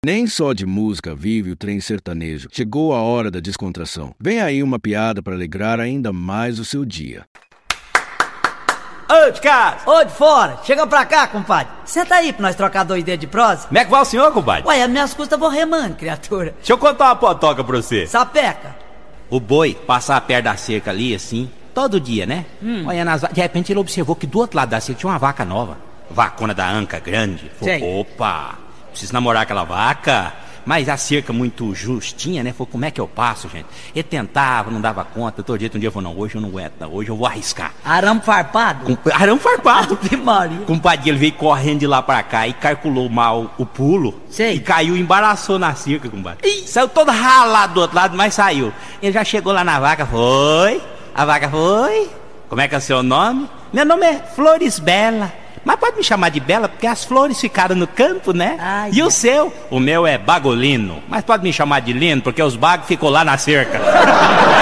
Nem só de música vive o trem sertanejo. Chegou a hora da descontração. Vem aí uma piada para alegrar ainda mais o seu dia. Ô, de casa! Ô, de fora! Chega pra cá, compadre. Senta aí pra nós trocar 2 dedos de prosa. Como é que vai o senhor, compadre? Ué, as minhas custas vão remando, criatura. Deixa eu contar uma potoca pra você. Sapeca. O boi passava perto da cerca ali, assim, todo dia, né? Olhando as vacas. De repente ele observou que do outro lado da cerca tinha uma vaca nova. Vacona da anca grande. Falou, opa, preciso namorar aquela vaca. Mas a cerca muito justinha, né? Falou, como é que eu passo, gente? Ele tentava, não dava conta. Todo jeito, um dia falou, não, hoje eu não aguento, não. Hoje eu vou arriscar. Arame farpado? Arame farpado. Que Maria. Compadre, ele veio correndo de lá pra cá e calculou mal o pulo. Sei. E caiu, embaraçou na cerca, compadre. Saiu todo ralado do outro lado, mas saiu. Ele já chegou lá na vaca, foi. A vaca foi. Como é que é o seu nome? Meu nome é Flores Bela. Mas pode me chamar de Bela, porque as flores ficaram no campo, né? Ai, e o seu? O meu é Bagolino. Mas pode me chamar de Lino, porque os bagos ficou lá na cerca.